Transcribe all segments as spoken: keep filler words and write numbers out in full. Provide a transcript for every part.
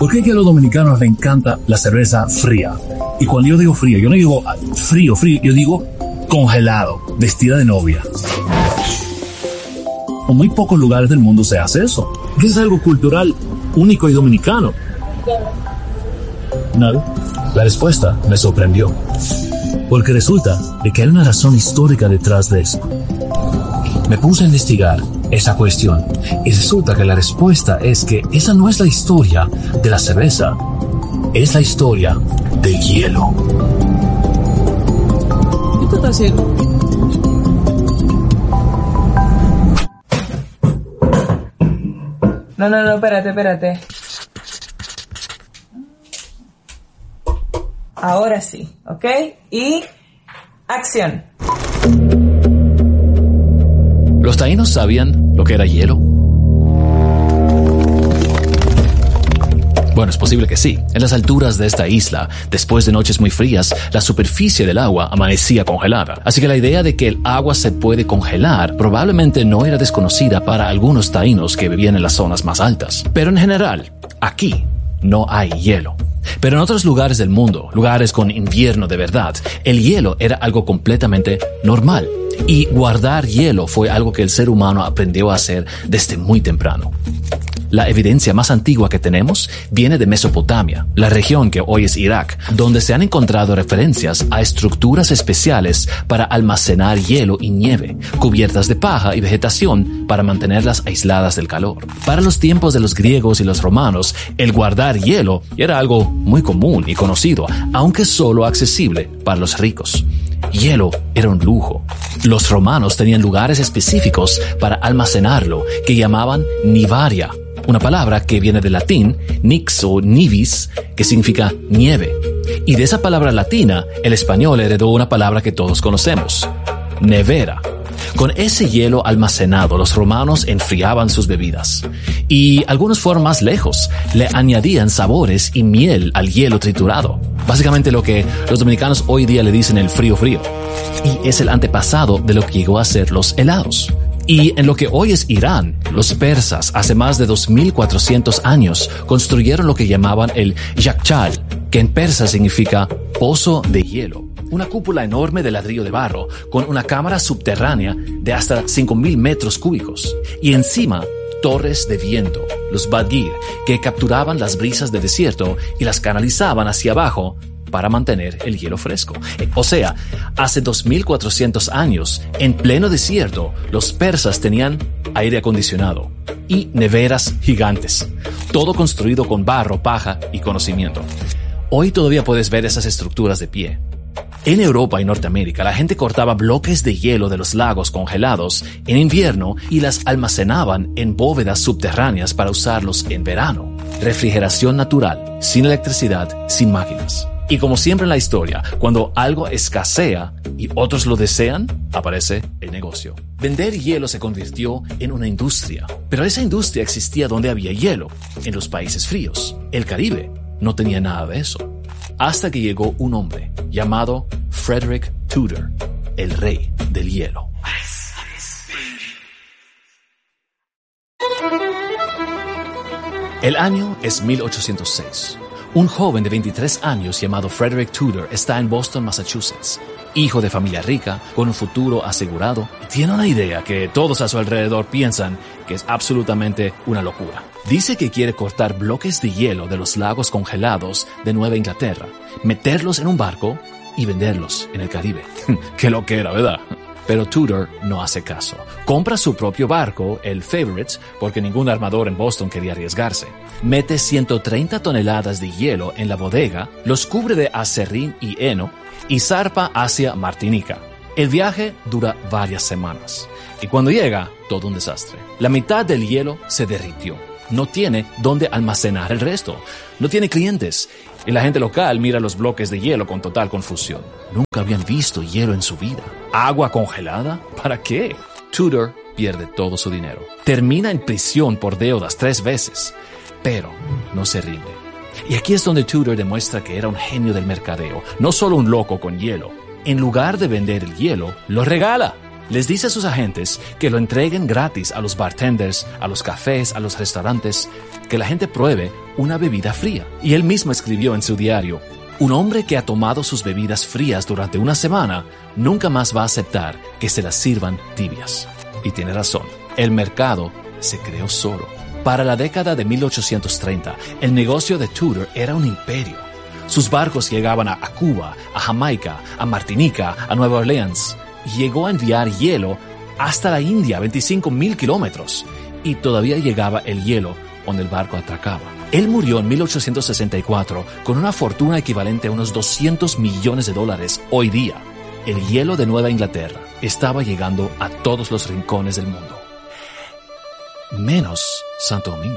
¿Por qué que a los dominicanos les encanta la cerveza fría? Y cuando yo digo fría, yo no digo frío, frío, yo digo congelado, vestida de novia. En muy pocos lugares del mundo se hace eso. Que es algo cultural único y dominicano. Nada. La respuesta me sorprendió. Porque resulta de que hay una razón histórica detrás de esto. Me puse a investigar esa cuestión y resulta que la respuesta es que esa no es la historia de la cerveza, es la historia del hielo. ¿Qué tú estás haciendo? No, no, no, espérate, espérate. Ahora sí, ¿ok? Y acción. ¿Los taínos sabían lo que era hielo? Bueno, es posible que sí. En las alturas de esta isla, después de noches muy frías, la superficie del agua amanecía congelada. Así que la idea de que el agua se puede congelar probablemente no era desconocida para algunos taínos que vivían en las zonas más altas. Pero en general, aquí no hay hielo. Pero en otros lugares del mundo, lugares con invierno de verdad, el hielo era algo completamente normal. Y guardar hielo fue algo que el ser humano aprendió a hacer desde muy temprano. La evidencia más antigua que tenemos viene de Mesopotamia, la región que hoy es Irak, donde se han encontrado referencias a estructuras especiales para almacenar hielo y nieve, cubiertas de paja y vegetación para mantenerlas aisladas del calor. Para los tiempos de los griegos y los romanos, el guardar hielo era algo muy común y conocido, aunque solo accesible para los ricos. Hielo era un lujo. Los romanos tenían lugares específicos para almacenarlo que llamaban nivaria, una palabra que viene del latín nix o nivis, que significa nieve. Y de esa palabra latina, el español heredó una palabra que todos conocemos, nevera. Con ese hielo almacenado, los romanos enfriaban sus bebidas. Y algunos fueron más lejos, le añadían sabores y miel al hielo triturado. Básicamente lo que los dominicanos hoy día le dicen el frío frío. Y es el antepasado de lo que llegó a ser los helados. Y en lo que hoy es Irán, los persas hace más de dos mil cuatrocientos años construyeron lo que llamaban el yakchal, que en persa significa pozo de hielo. Una cúpula enorme de ladrillo de barro con una cámara subterránea de hasta cinco mil metros cúbicos. Y encima, torres de viento, los badgir, que capturaban las brisas de desierto y las canalizaban hacia abajo para mantener el hielo fresco. O sea, hace dos mil cuatrocientos años, en pleno desierto, los persas tenían aire acondicionado y neveras gigantes, todo construido con barro, paja y conocimiento. Hoy todavía puedes ver esas estructuras de pie. En Europa y Norteamérica, la gente cortaba bloques de hielo de los lagos congelados en invierno y las almacenaban en bóvedas subterráneas para usarlos en verano. Refrigeración natural, sin electricidad, sin máquinas. Y como siempre en la historia, cuando algo escasea y otros lo desean, aparece el negocio. Vender hielo se convirtió en una industria, pero esa industria existía donde había hielo, en los países fríos. El Caribe no tenía nada de eso. Hasta que llegó un hombre llamado Frederick Tudor, el rey del hielo. El año es mil ochocientos seis. Un joven de veintitrés años llamado Frederick Tudor está en Boston, Massachusetts. Hijo de familia rica, con un futuro asegurado, tiene una idea que todos a su alrededor piensan que es absolutamente una locura. Dice que quiere cortar bloques de hielo de los lagos congelados de Nueva Inglaterra, meterlos en un barco y venderlos en el Caribe. Qué loquera, ¿verdad? Pero Tudor no hace caso. Compra su propio barco, el Favorite, porque ningún armador en Boston quería arriesgarse. Mete ciento treinta toneladas de hielo en la bodega, los cubre de acerrín y heno y zarpa hacia Martinica. El viaje dura varias semanas. Y cuando llega, todo un desastre. La mitad del hielo se derritió. No tiene dónde almacenar el resto. No tiene clientes. Y la gente local mira los bloques de hielo con total confusión. Nunca habían visto hielo en su vida. ¿Agua congelada? ¿Para qué? Tudor pierde todo su dinero. Termina en prisión por deudas tres veces. Pero no se rinde. Y aquí es donde Tudor demuestra que era un genio del mercadeo. No solo un loco con hielo. En lugar de vender el hielo, lo regala. Les dice a sus agentes que lo entreguen gratis a los bartenders, a los cafés, a los restaurantes, que la gente pruebe una bebida fría. Y él mismo escribió en su diario: un hombre que ha tomado sus bebidas frías durante una semana nunca más va a aceptar que se las sirvan tibias. Y tiene razón, el mercado se creó solo. Para la década de mil ochocientos treinta, el negocio de Tudor era un imperio. Sus barcos llegaban a Cuba, a Jamaica, a Martinica, a Nueva Orleans. Llegó a enviar hielo hasta la India, veinticinco mil kilómetros, y todavía llegaba el hielo donde el barco atracaba. Él murió en mil ochocientos sesenta y cuatro con una fortuna equivalente a unos doscientos millones de dólares hoy día. El hielo de Nueva Inglaterra estaba llegando a todos los rincones del mundo, menos Santo Domingo.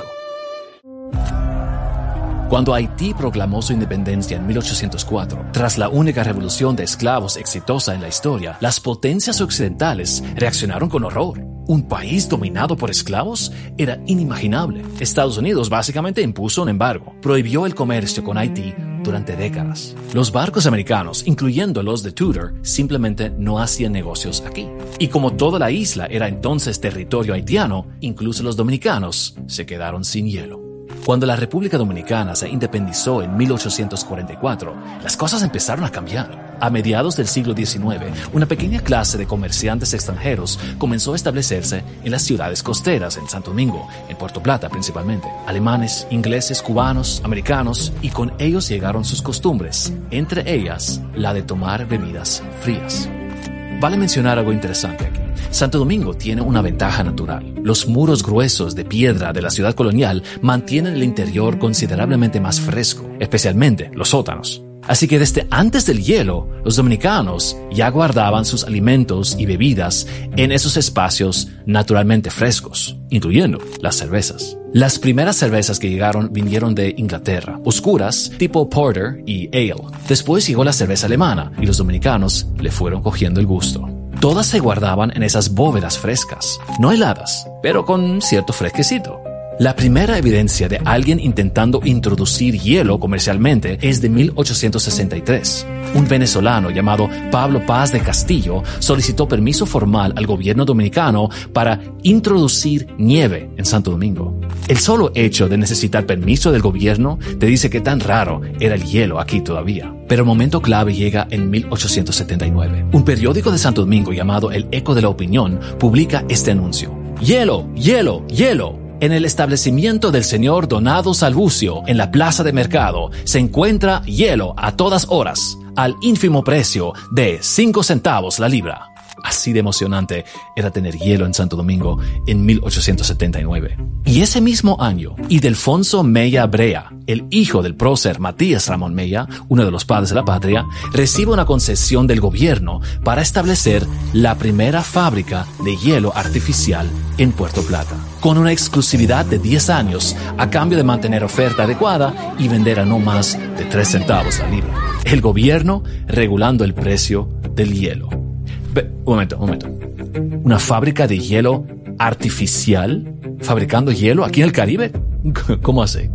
Cuando Haití proclamó su independencia en mil ochocientos cuatro, tras la única revolución de esclavos exitosa en la historia, las potencias occidentales reaccionaron con horror. ¿Un país dominado por esclavos? Era inimaginable. Estados Unidos básicamente impuso un embargo, prohibió el comercio con Haití durante décadas. Los barcos americanos, incluyendo los de Tudor, simplemente no hacían negocios aquí. Y como toda la isla era entonces territorio haitiano, incluso los dominicanos se quedaron sin hielo. Cuando la República Dominicana se independizó en mil ochocientos cuarenta y cuatro, las cosas empezaron a cambiar. A mediados del siglo diecinueve, una pequeña clase de comerciantes extranjeros comenzó a establecerse en las ciudades costeras, en Santo Domingo, en Puerto Plata principalmente. Alemanes, ingleses, cubanos, americanos, y con ellos llegaron sus costumbres, entre ellas la de tomar bebidas frías. Vale mencionar algo interesante aquí. Santo Domingo tiene una ventaja natural. Los muros gruesos de piedra de la ciudad colonial mantienen el interior considerablemente más fresco, especialmente los sótanos. Así que desde antes del hielo, los dominicanos ya guardaban sus alimentos y bebidas en esos espacios naturalmente frescos, incluyendo las cervezas. Las primeras cervezas que llegaron vinieron de Inglaterra, oscuras, tipo porter y ale. Después llegó la cerveza alemana y los dominicanos le fueron cogiendo el gusto. Todas se guardaban en esas bóvedas frescas, no heladas, pero con cierto fresquecito. La primera evidencia de alguien intentando introducir hielo comercialmente es de mil ochocientos sesenta y tres. Un venezolano llamado Pablo Paz de Castillo solicitó permiso formal al gobierno dominicano para introducir nieve en Santo Domingo. El solo hecho de necesitar permiso del gobierno te dice que tan raro era el hielo aquí todavía. Pero el momento clave llega en mil ochocientos setenta y nueve. Un periódico de Santo Domingo llamado El Eco de la Opinión publica este anuncio: ¡Hielo, hielo, hielo! En el establecimiento del señor Donado Salvucio, en la plaza de mercado, se encuentra hielo a todas horas, al ínfimo precio de cinco centavos la libra. Así de emocionante era tener hielo en Santo Domingo en mil ochocientos setenta y nueve. Y ese mismo año, Ildefonso Mella Brea, el hijo del prócer Matías Ramón Mella, uno de los padres de la patria, recibe una concesión del gobierno para establecer la primera fábrica de hielo artificial en Puerto Plata, con una exclusividad de diez años a cambio de mantener oferta adecuada y vender a no más de tres centavos la libra. El gobierno regulando el precio del hielo. Be, un momento, un momento. ¿Una fábrica de hielo artificial? ¿Fabricando hielo aquí en el Caribe? ¿Cómo así?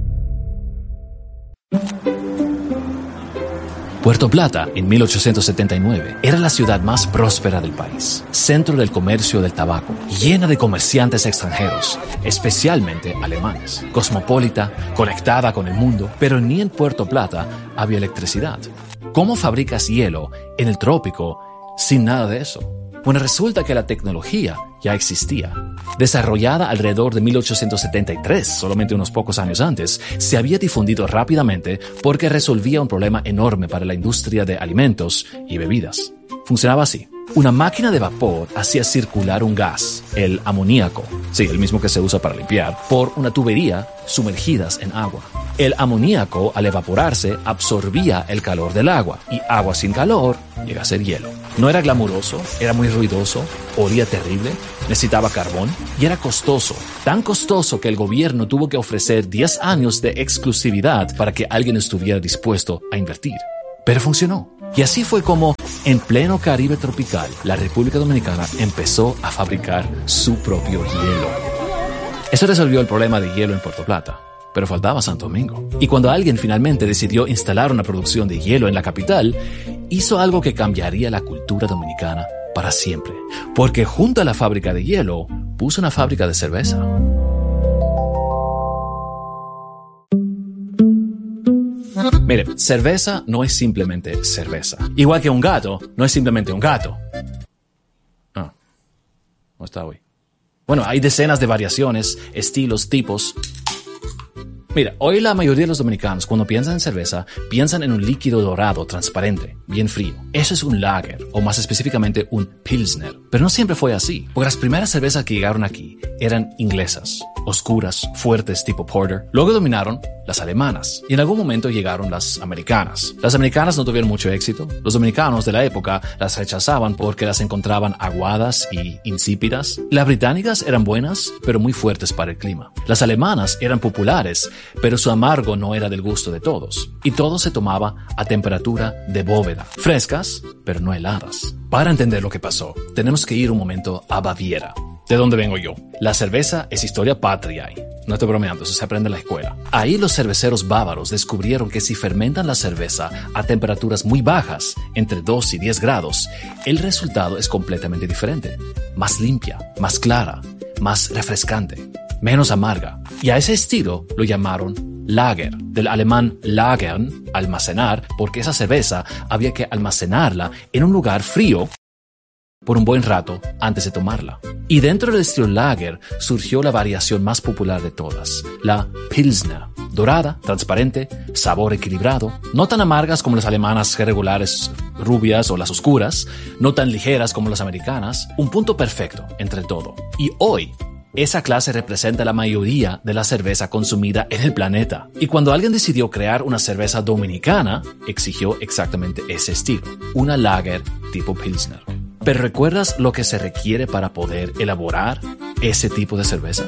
Puerto Plata, en mil ochocientos setenta y nueve, era la ciudad más próspera del país, centro del comercio del tabaco, llena de comerciantes extranjeros, especialmente alemanes, cosmopolita, conectada con el mundo, pero ni en Puerto Plata había electricidad. ¿Cómo fabricas hielo en el trópico sin nada de eso? Bueno, resulta que la tecnología ya existía. Desarrollada alrededor de mil ochocientos setenta y tres, solamente unos pocos años antes, se había difundido rápidamente porque resolvía un problema enorme para la industria de alimentos y bebidas. Funcionaba así. Una máquina de vapor hacía circular un gas, el amoníaco, sí, el mismo que se usa para limpiar, por una tubería sumergidas en agua. El amoníaco, al evaporarse, absorbía el calor del agua, y agua sin calor llega a ser hielo. No era glamuroso, era muy ruidoso, olía terrible, necesitaba carbón y era costoso. Tan costoso que el gobierno tuvo que ofrecer diez años de exclusividad para que alguien estuviera dispuesto a invertir. Pero funcionó. Y así fue como, en pleno Caribe tropical, la República Dominicana empezó a fabricar su propio hielo. Eso resolvió el problema de hielo en Puerto Plata, pero faltaba Santo Domingo. Y cuando alguien finalmente decidió instalar una producción de hielo en la capital, hizo algo que cambiaría la cultura dominicana para siempre, porque junto a la fábrica de hielo puso una fábrica de cerveza. Mire, cerveza no es simplemente cerveza. Igual que un gato no es simplemente un gato. Ah, no está hoy. Bueno, hay decenas de variaciones, estilos, tipos. Mira, hoy la mayoría de los dominicanos, cuando piensan en cerveza, piensan en un líquido dorado, transparente, bien frío. Eso es un lager, o más específicamente un pilsner. Pero no siempre fue así, porque las primeras cervezas que llegaron aquí eran inglesas, oscuras, fuertes, tipo porter. Luego dominaron las alemanas, y en algún momento llegaron las americanas. Las americanas no tuvieron mucho éxito. Los dominicanos de la época las rechazaban porque las encontraban aguadas y insípidas. Las británicas eran buenas, pero muy fuertes para el clima. Las alemanas eran populares, pero su amargo no era del gusto de todos, y todo se tomaba a temperatura de bóveda, frescas, pero no heladas. Para entender lo que pasó, tenemos que ir un momento a Baviera, de donde vengo yo. La cerveza es historia patria ahí. No estoy bromeando, eso se aprende en la escuela. Ahí los cerveceros bávaros descubrieron que si fermentan la cerveza a temperaturas muy bajas, entre dos y diez grados, el resultado es completamente diferente. Más limpia, más clara, más refrescante, menos amarga. Y a ese estilo lo llamaron lager, del alemán lagern, almacenar, porque esa cerveza había que almacenarla en un lugar frío por un buen rato antes de tomarla. Y dentro del estilo lager surgió la variación más popular de todas, la pilsner. Dorada, transparente, sabor equilibrado, no tan amargas como las alemanas regulares rubias o las oscuras, no tan ligeras como las americanas, un punto perfecto entre todo. Y hoy, esa clase representa la mayoría de la cerveza consumida en el planeta. Y cuando alguien decidió crear una cerveza dominicana, exigió exactamente ese estilo, una lager tipo pilsner. ¿Pero recuerdas lo que se requiere para poder elaborar ese tipo de cerveza?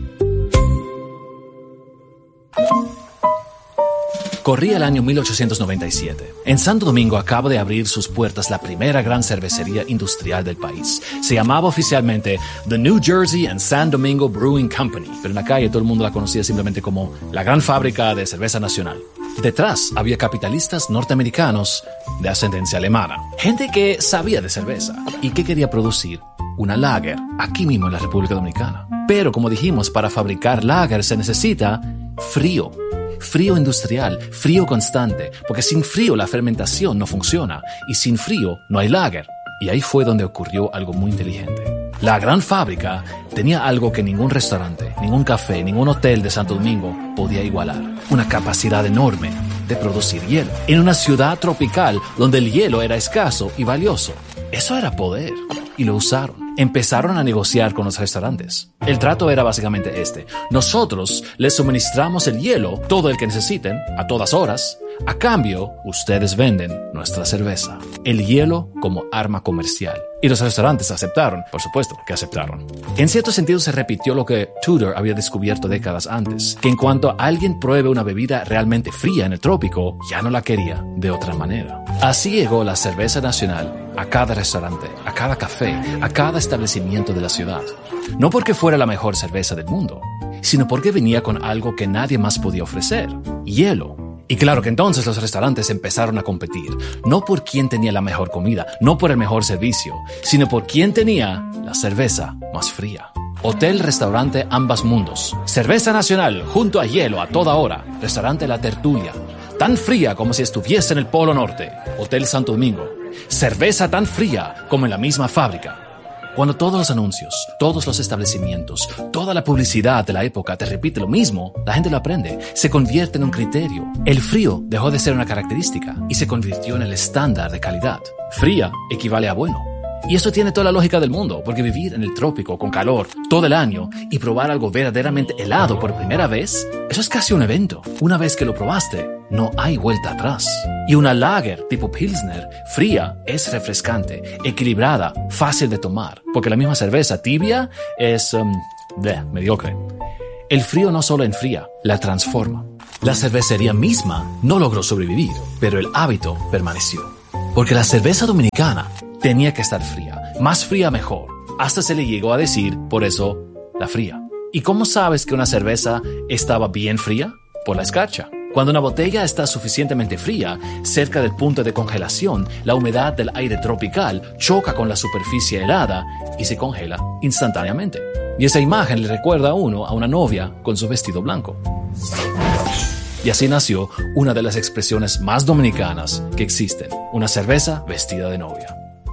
Corría el año mil ochocientos noventa y siete. En Santo Domingo acaba de abrir sus puertas la primera gran cervecería industrial del país. Se llamaba oficialmente The New Jersey and San Domingo Brewing Company, pero en la calle todo el mundo la conocía simplemente como la gran fábrica de cerveza nacional. Detrás había capitalistas norteamericanos de ascendencia alemana, gente que sabía de cerveza y que quería producir una lager aquí mismo en la República Dominicana. Pero como dijimos, para fabricar lager se necesita frío. Frío industrial, frío constante, porque sin frío la fermentación no funciona y sin frío no hay lager. Y ahí fue donde ocurrió algo muy inteligente. La gran fábrica tenía algo que ningún restaurante, ningún café, ningún hotel de Santo Domingo podía igualar. Una capacidad enorme de producir hielo. En una ciudad tropical donde el hielo era escaso y valioso. Eso era poder. Y lo usaron. Empezaron a negociar con los restaurantes. El trato era básicamente este. Nosotros les suministramos el hielo, todo el que necesiten, a todas horas. A cambio, ustedes venden nuestra cerveza. El hielo como arma comercial. Y los restaurantes aceptaron, por supuesto que aceptaron. En cierto sentido se repitió lo que Tudor había descubierto décadas antes, que en cuanto alguien pruebe una bebida realmente fría en el trópico, ya no la quería de otra manera. Así llegó la cerveza nacional a cada restaurante, a cada café, a cada establecimiento de la ciudad. No porque fuera la mejor cerveza del mundo, sino porque venía con algo que nadie más podía ofrecer: hielo. Y claro que entonces los restaurantes empezaron a competir, no por quién tenía la mejor comida, no por el mejor servicio, sino por quién tenía la cerveza más fría. Hotel, restaurante, ambas mundos. Cerveza nacional, junto a hielo a toda hora. Restaurante La Tertulia, tan fría como si estuviese en el Polo Norte. Hotel Santo Domingo, cerveza tan fría como en la misma fábrica. Cuando todos los anuncios, todos los establecimientos, toda la publicidad de la época te repite lo mismo, la gente lo aprende, se convierte en un criterio. El frío dejó de ser una característica y se convirtió en el estándar de calidad. Fría equivale a bueno. Y eso tiene toda la lógica del mundo, porque vivir en el trópico con calor todo el año y probar algo verdaderamente helado por primera vez, eso es casi un evento. Una vez que lo probaste, no hay vuelta atrás. Y una lager tipo pilsner, fría, es refrescante, equilibrada, fácil de tomar, porque la misma cerveza tibia es um, bleh, mediocre. El frío no solo enfría, la transforma. La cervecería misma no logró sobrevivir, pero el hábito permaneció. Porque la cerveza dominicana tenía que estar fría, más fría mejor. Hasta se le llegó a decir, por eso, la fría. ¿Y cómo sabes que una cerveza estaba bien fría? Por la escarcha. Cuando una botella está suficientemente fría, cerca del punto de congelación, la humedad del aire tropical choca con la superficie helada y se congela instantáneamente. Y esa imagen le recuerda a uno a una novia con su vestido blanco. Y así nació una de las expresiones más dominicanas que existen, una cerveza vestida de novia.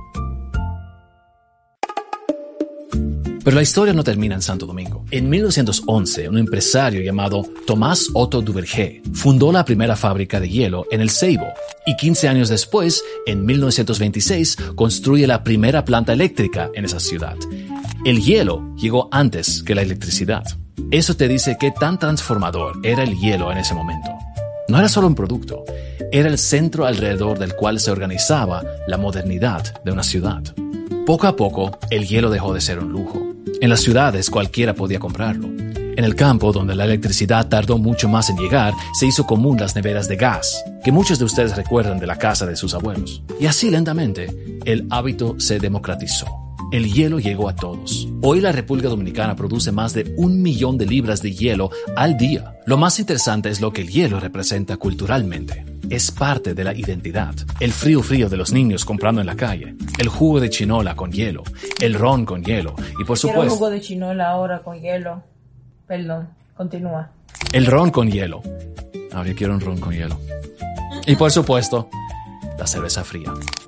Pero la historia no termina en Santo Domingo. En mil novecientos once, un empresario llamado Tomás Otto Duvergé fundó la primera fábrica de hielo en El Ceibo, y quince años después, en mil novecientos veintiséis, construye la primera planta eléctrica en esa ciudad. El hielo llegó antes que la electricidad. Eso te dice qué tan transformador era el hielo en ese momento. No era solo un producto, era el centro alrededor del cual se organizaba la modernidad de una ciudad. Poco a poco, el hielo dejó de ser un lujo. En las ciudades cualquiera podía comprarlo. En el campo, donde la electricidad tardó mucho más en llegar, se hizo común las neveras de gas, que muchos de ustedes recuerdan de la casa de sus abuelos. Y así lentamente, el hábito se democratizó. El hielo llegó a todos. Hoy la República Dominicana produce más de un millón de libras de hielo al día. Lo más interesante es lo que el hielo representa culturalmente. Es parte de la identidad. El frío frío de los niños comprando en la calle, el jugo de chinola con hielo, el ron con hielo y por supuesto... Quiero jugo de chinola ahora con hielo. Perdón, continúa. El ron con hielo. Ahora yo quiero un ron con hielo. Y por supuesto, la cerveza fría.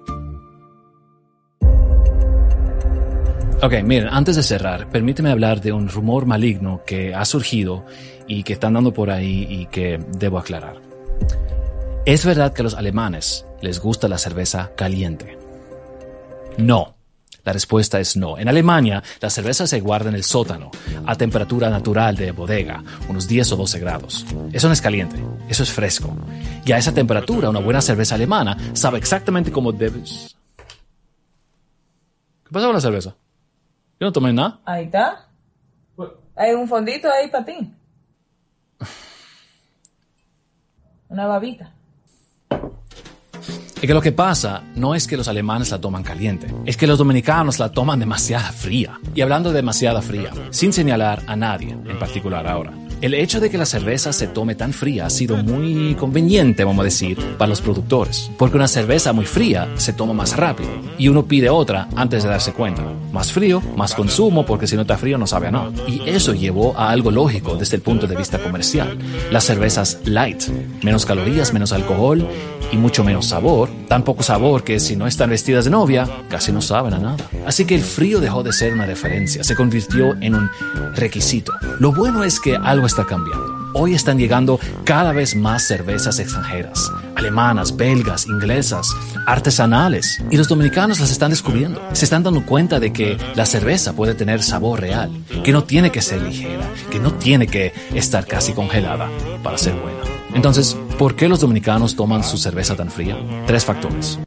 Ok, miren, antes de cerrar, permíteme hablar de un rumor maligno que ha surgido y que están dando por ahí y que debo aclarar. ¿Es verdad que a los alemanes les gusta la cerveza caliente? No. La respuesta es no. En Alemania, la cerveza se guarda en el sótano, a temperatura natural de bodega, unos diez o doce grados. Eso no es caliente, eso es fresco. Y a esa temperatura, una buena cerveza alemana sabe exactamente cómo debes... ¿Qué pasa con la cerveza? Yo no tomé nada. Ahí está. Hay un fondito ahí para ti. Una babita. Es que lo que pasa no es que los alemanes la toman caliente, es que los dominicanos la toman demasiada fría. Y hablando de demasiada fría, sin señalar a nadie en particular ahora, el hecho de que la cerveza se tome tan fría ha sido muy conveniente, vamos a decir, para los productores. Porque una cerveza muy fría se toma más rápido y uno pide otra antes de darse cuenta. Más frío, más consumo, porque si no está frío no sabe a nada. Y eso llevó a algo lógico desde el punto de vista comercial. Las cervezas light, menos calorías, menos alcohol y mucho menos sabor. Tan poco sabor que si no están vestidas de novia, casi no saben a nada. Así que el frío dejó de ser una referencia, se convirtió en un requisito. Lo bueno es que algo está cambiando. Hoy están llegando cada vez más cervezas extranjeras, alemanas, belgas, inglesas, artesanales, y los dominicanos las están descubriendo. Se están dando cuenta de que la cerveza puede tener sabor real, que no tiene que ser ligera, que no tiene que estar casi congelada para ser buena. Entonces, ¿por qué los dominicanos toman su cerveza tan fría? Tres factores.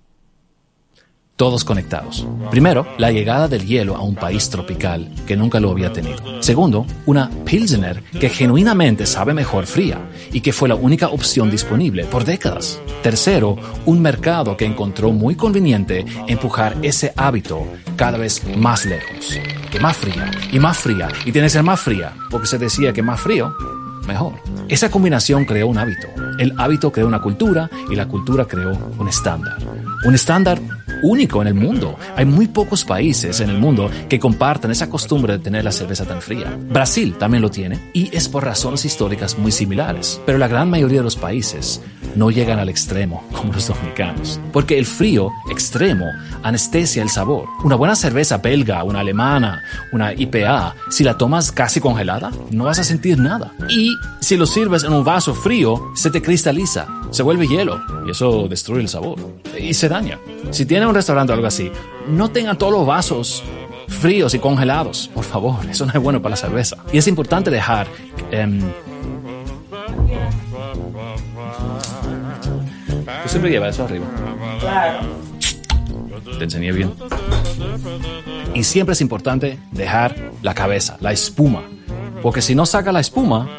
Todos conectados. Primero, la llegada del hielo a un país tropical que nunca lo había tenido. Segundo, una Pilsener que genuinamente sabe mejor fría y que fue la única opción disponible por décadas. Tercero, un mercado que encontró muy conveniente empujar ese hábito cada vez más lejos. Que más fría y más fría y tiene que ser más fría porque se decía que más frío, mejor. Esa combinación creó un hábito. El hábito creó una cultura y la cultura creó un estándar. Un estándar único en el mundo. Hay muy pocos países en el mundo que compartan esa costumbre de tener la cerveza tan fría. Brasil también lo tiene y es por razones históricas muy similares. Pero la gran mayoría de los países no llegan al extremo como los dominicanos. Porque el frío extremo anestesia el sabor. Una buena cerveza belga, una alemana, una I P A, si la tomas casi congelada, no vas a sentir nada. Y si lo sirves en un vaso frío, se te cristaliza, se vuelve hielo y eso destruye el sabor y se daña. Si tienen un restaurante o algo así, no tengan todos los vasos fríos y congelados, por favor, eso no es bueno para la cerveza. Y es importante dejar um, tú siempre llevas eso arriba. Claro. Te enseñé bien. Y siempre es importante dejar la cabeza, la espuma, porque si no saca la espuma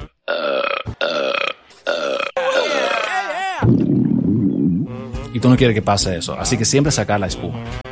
y tú no quieres que pase eso, así que siempre sacar la espuma.